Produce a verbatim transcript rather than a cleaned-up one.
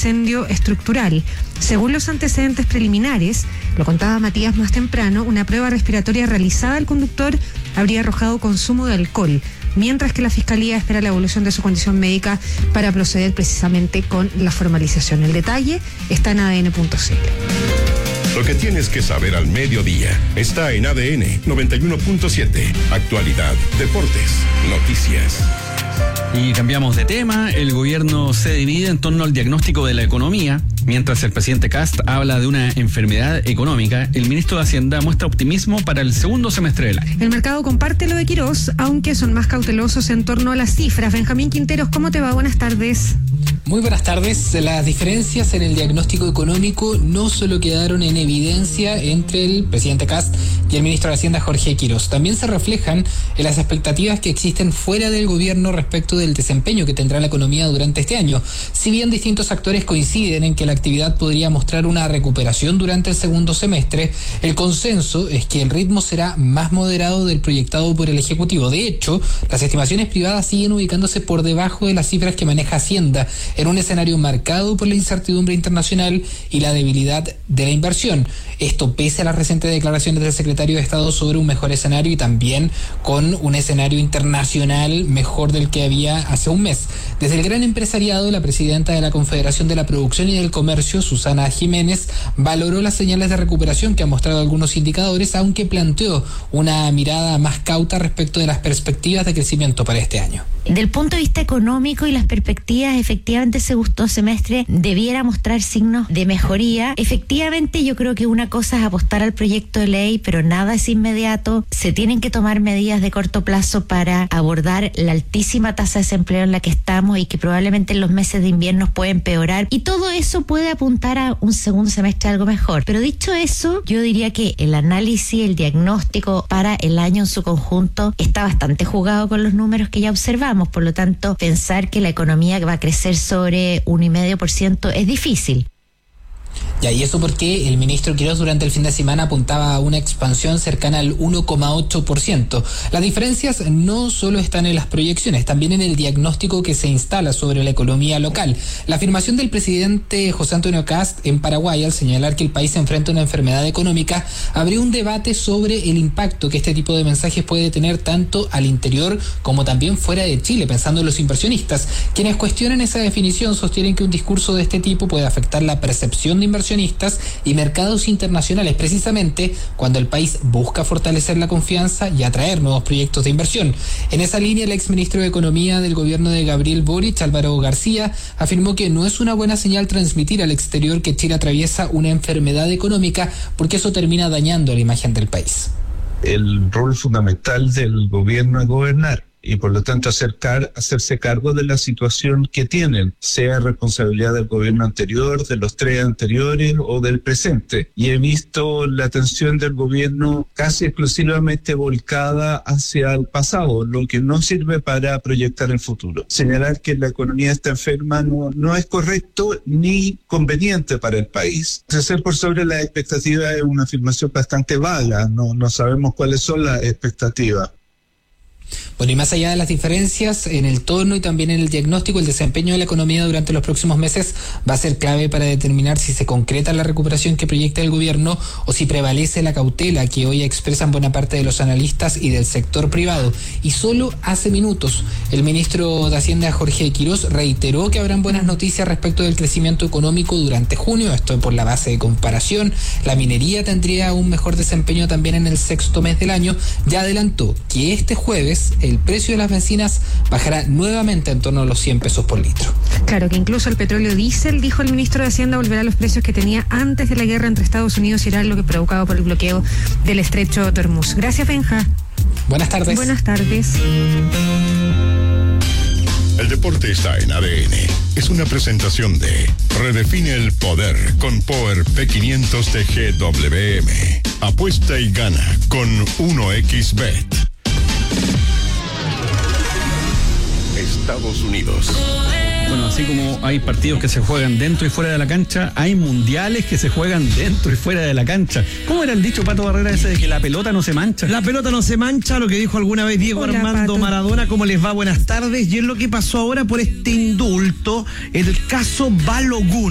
incendio estructural. Según los antecedentes preliminares, lo contaba Matías más temprano, una prueba respiratoria realizada al conductor habría arrojado consumo de alcohol, mientras que la Fiscalía espera la evolución de su condición médica para proceder precisamente con la formalización. El detalle está en A D N punto C L. Lo que tienes que saber al mediodía está en A D N noventa y uno punto siete. Actualidad, deportes, noticias. Y cambiamos de tema. El gobierno se divide en torno al diagnóstico de la economía. Mientras el presidente Kast habla de una enfermedad económica, el ministro de Hacienda muestra optimismo para el segundo semestre del año. El mercado comparte lo de Quirós, aunque son más cautelosos en torno a las cifras. Benjamín Quinteros, ¿cómo te va? Buenas tardes. Muy buenas tardes. Las diferencias en el diagnóstico económico no solo quedaron en evidencia entre el presidente Kast y el ministro de Hacienda Jorge Quirós, también se reflejan en las expectativas que existen fuera del gobierno respecto del desempeño que tendrá la economía durante este año. Si bien distintos actores coinciden en que la actividad podría mostrar una recuperación durante el segundo semestre, el consenso es que el ritmo será más moderado del proyectado por el Ejecutivo. De hecho, las estimaciones privadas siguen ubicándose por debajo de las cifras que maneja Hacienda, en un escenario marcado por la incertidumbre internacional y la debilidad de la inversión. Esto pese a las recientes declaraciones del secretario de Estado sobre un mejor escenario y también con un escenario internacional mejor del que había hace un mes. Desde el gran empresariado, la presidenta de la Confederación de la Producción y del Comercio, Susana Jiménez, valoró las señales de recuperación que han mostrado algunos indicadores, aunque planteó una mirada más cauta respecto de las perspectivas de crecimiento para este año. Del punto de vista económico y las perspectivas, efectivamente ese segundo semestre debiera mostrar signos de mejoría. Efectivamente, yo creo que una cosa es apostar al proyecto de ley, pero nada es inmediato. Se tienen que tomar medidas de corto plazo para abordar la altísima tasa de desempleo en la que estamos y que probablemente en los meses de invierno puede empeorar. Y todo eso puede apuntar a un segundo semestre algo mejor. Pero dicho eso, yo diría que el análisis, el diagnóstico para el año en su conjunto está bastante jugado con los números que ya observamos. Por lo tanto, pensar que la economía va a crecer sobre un y medio por ciento es difícil. Ya, y eso porque el ministro Quirós durante el fin de semana apuntaba a una expansión cercana al uno coma ocho por ciento. Las diferencias no solo están en las proyecciones, también en el diagnóstico que se instala sobre la economía local. La afirmación del presidente José Antonio Kast en Paraguay, al señalar que el país se enfrenta a una enfermedad económica, abrió un debate sobre el impacto que este tipo de mensajes puede tener tanto al interior como también fuera de Chile, pensando en los inversionistas. Quienes cuestionan esa definición sostienen que un discurso de este tipo puede afectar la percepción de inversionistas y mercados internacionales, precisamente cuando el país busca fortalecer la confianza y atraer nuevos proyectos de inversión. En esa línea, el exministro de Economía del gobierno de Gabriel Boric, Álvaro García, afirmó que no es una buena señal transmitir al exterior que Chile atraviesa una enfermedad económica, porque eso termina dañando la imagen del país. El rol fundamental del gobierno es gobernar y por lo tanto acercar, hacerse cargo de la situación que tienen, sea responsabilidad del gobierno anterior, de los tres anteriores o del presente. Y he visto la atención del gobierno casi exclusivamente volcada hacia el pasado, lo que no sirve para proyectar el futuro. Señalar que la economía está enferma no, no es correcto ni conveniente para el país. Crecer por sobre las expectativas es una afirmación bastante vaga, no, no sabemos cuáles son las expectativas. Bueno, y más allá de las diferencias en el tono y también en el diagnóstico, el desempeño de la economía durante los próximos meses va a ser clave para determinar si se concreta la recuperación que proyecta el gobierno o si prevalece la cautela que hoy expresan buena parte de los analistas y del sector privado. Y solo hace minutos el ministro de Hacienda, Jorge Quirós, reiteró que habrán buenas noticias respecto del crecimiento económico durante junio, esto por la base de comparación. La minería tendría un mejor desempeño también en el sexto mes del año. Ya adelantó que este jueves el precio de las bencinas bajará nuevamente en torno a los cien pesos por litro. Claro, que incluso el petróleo diésel, dijo el ministro de Hacienda, volverá a los precios que tenía antes de la guerra entre Estados Unidos y Irán, lo que provocado por el bloqueo del estrecho de Hormuz. Gracias, Benja. Buenas tardes. Buenas tardes. El deporte está en A D N. Es una presentación de Redefine el Poder con Power P quinientos de G W M. Apuesta y gana con uno equis bet. Estados Unidos. Bueno, así como hay partidos que se juegan dentro y fuera de la cancha, hay mundiales que se juegan dentro y fuera de la cancha. ¿Cómo era el dicho, Pato Barrera, ese de que la pelota no se mancha? La pelota no se mancha, lo que dijo alguna vez Diego Hola, Armando Pato. Maradona. ¿Cómo les va? Buenas tardes. Y es lo que pasó ahora por este indulto en el caso Balogun.